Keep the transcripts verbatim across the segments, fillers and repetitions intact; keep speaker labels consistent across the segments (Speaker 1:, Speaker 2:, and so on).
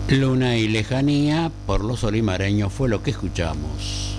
Speaker 1: Luna y lejanía por los olimareños fue lo que escuchamos.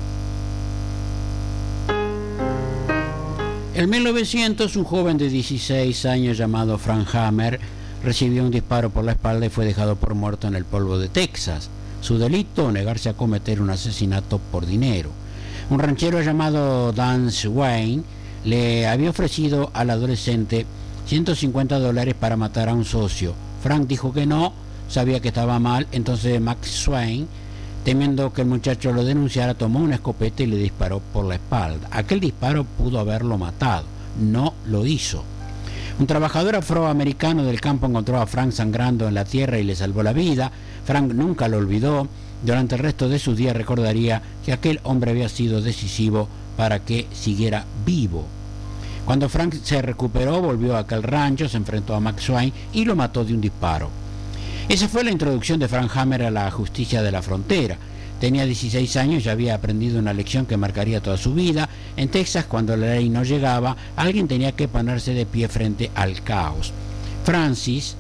Speaker 1: En mil novecientos, un joven de dieciséis años llamado Frank Hammer recibió un disparo por la espalda y fue dejado por muerto en el polvo de Texas. Su delito, negarse a cometer un asesinato por dinero. Un ranchero llamado Dan Swain le había ofrecido al adolescente ciento cincuenta dólares para matar a un socio. Frank dijo que no, sabía que estaba mal, entonces Max Swain, temiendo que el muchacho lo denunciara, tomó una escopeta y le disparó por la espalda. Aquel disparo pudo haberlo matado, no lo hizo. Un trabajador afroamericano del campo encontró a Frank sangrando en la tierra y le salvó la vida. Frank nunca lo olvidó. Durante el resto de sus días recordaría que aquel hombre había sido decisivo para que siguiera vivo. Cuando Frank se recuperó, volvió a aquel rancho, se enfrentó a Max Swain y lo mató de un disparo. Esa fue la introducción de Frank Hammer a la justicia de la frontera. Tenía dieciséis años y había aprendido una lección que marcaría toda su vida. En Texas, cuando la ley no llegaba, alguien tenía que ponerse de pie frente al caos. Francis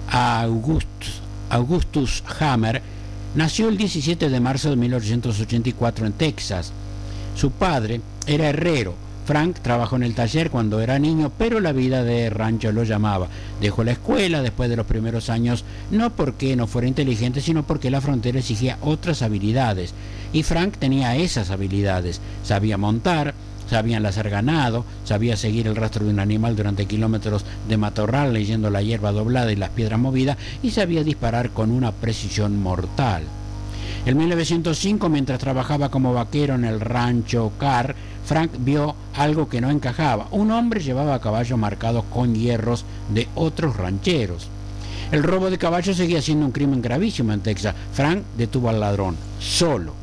Speaker 1: Augustus, Augustus Hammer nació el diecisiete de marzo de mil ochocientos ochenta y cuatro en Texas. Su padre era herrero. Frank trabajó en el taller cuando era niño, pero la vida de rancho lo llamaba. Dejó la escuela después de los primeros años, no porque no fuera inteligente, sino porque la frontera exigía otras habilidades. Y Frank tenía esas habilidades. Sabía montar, sabía enlazar ganado, sabía seguir el rastro de un animal durante kilómetros de matorral leyendo la hierba doblada y las piedras movidas, y sabía disparar con una precisión mortal. En mil novecientos cinco, mientras trabajaba como vaquero en el rancho Carr, Frank vio algo que no encajaba. Un hombre llevaba caballos marcados con hierros de otros rancheros. El robo de caballos seguía siendo un crimen gravísimo en Texas. Frank detuvo al ladrón, solo.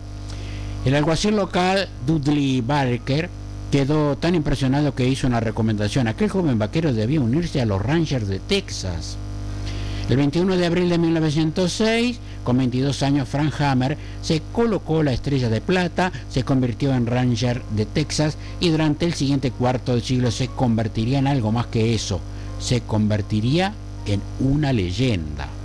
Speaker 1: El alguacil local, Dudley Barker, quedó tan impresionado que hizo una recomendación. Aquel joven vaquero debía unirse a los Rangers de Texas. El veintiuno de abril de mil novecientos seis, con veintidós años, Frank Hammer se colocó la estrella de plata, se convirtió en Ranger de Texas y durante el siguiente cuarto de siglo se convertiría en algo más que eso. Se convertiría en una leyenda.